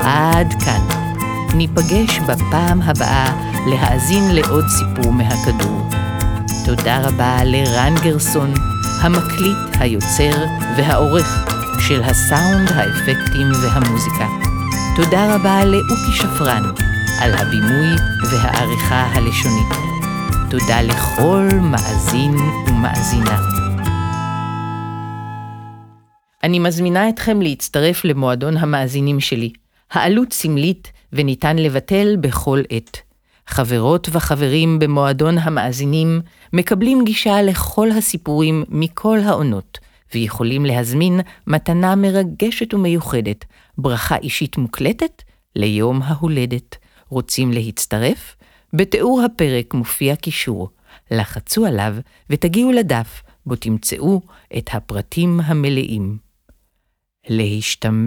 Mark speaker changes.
Speaker 1: עד כאן. ניפגש בפעם הבאה להאזין לעוד סיפור מהכדור. תודה רבה לרן גרסון, המקליט, היוצר והעורך של הסאונד, האפקטים והמוזיקה. תודה רבה לאוקי שפרן על הבימוי והעריכה הלשונית. תודה לכל מאזין ומאזינה. אני מזמינה אתכם להצטרף למועדון המאזינים שלי. העלות סמלית וניתן לבטל בכל עת. חברות וחברים במועדון המאזינים מקבלים גישה לכל הסיפורים מכל העונות, ויכולים להזמין מתנה מרגשת ומיוחדת, ברכה אישית מוקלטת ליום ההולדת. רוצים להצטרף? בתיאור הפרק מופיע קישור. לחצו עליו ותגיעו לדף בו תמצאו את הפרטים המלאים. להשתמע.